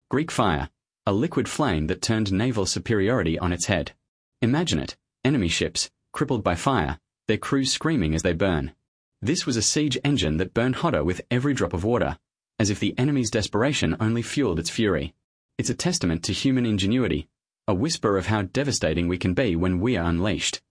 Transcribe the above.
Greek fire, a liquid flame that turned naval superiority on its head. Imagine it, enemy ships, crippled by fire, their crews screaming as they burn. This was a siege engine that burned hotter with every drop of water, as if the enemy's desperation only fueled its fury. It's a testament to human ingenuity, a whisper of how devastating we can be when we are unleashed.